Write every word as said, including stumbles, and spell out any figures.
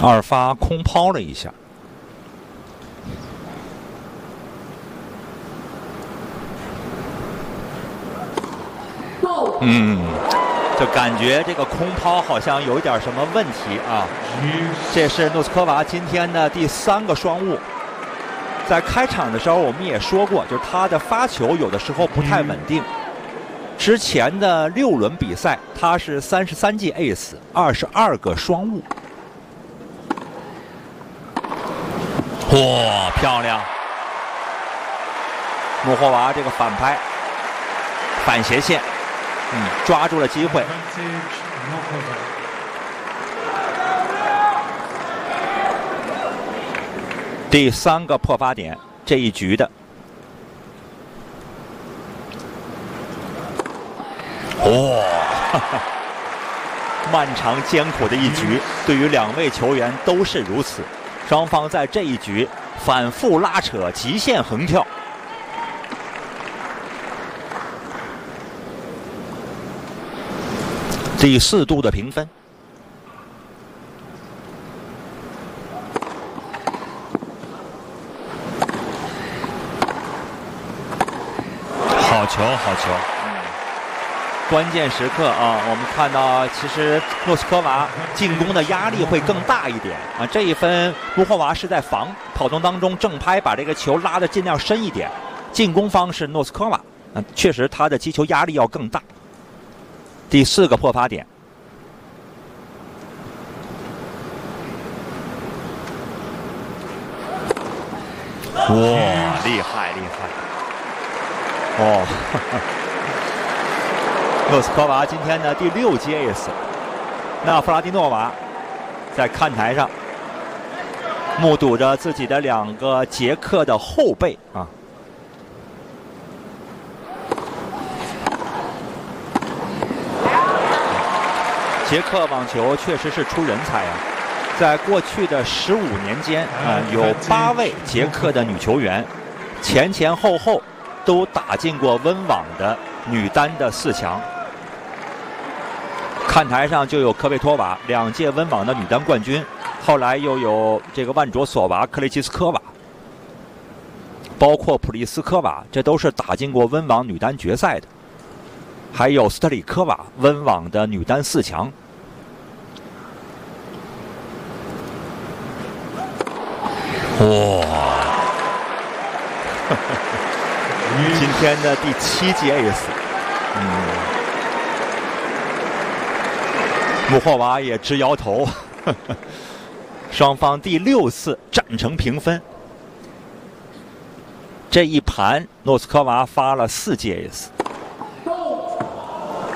二发空抛了一下。嗯，就感觉这个空抛好像有一点什么问题啊。这是诺斯科娃今天的第三个双误。在开场的时候我们也说过，就是他的发球有的时候不太稳定。之前的六轮比赛，他是三十三记 ace， 二十二个双误。哇，漂亮！穆霍娃这个反拍，反斜线，嗯，抓住了机会。第三个破发点，这一局的。哇、哦，漫长艰苦的一局，对于两位球员都是如此。双方在这一局反复拉扯，极限横跳。第四度的评分。好球，好球！关键时刻啊，我们看到其实诺斯科娃进攻的压力会更大一点啊。这一分穆霍娃是在防，跑动当中正拍把这个球拉得尽量深一点。进攻方是诺斯科娃，啊，确实他的击球压力要更大。第四个破发点。哇，厉害厉害！哦。呵呵诺斯科娃今天的第六记 ace， 那弗拉蒂诺娃在看台上目睹着自己的两个捷克的后辈啊，捷克网球确实是出人才啊！在过去的十五年间啊，有八位捷克的女球员前前后后都打进过温网的女单的四强。看台上就有科维托娃，两届温网的女单冠军，后来又有这个万卓索娃、克雷奇斯科娃，包括普利斯科娃，这都是打进过温网女单决赛的。还有斯特里科娃，温网的女单四强。哇！今天的第七记 ace， 嗯。穆霍娃也直摇头，呵呵，双方第六次战成平分。这一盘，诺斯科娃发了四记 ace。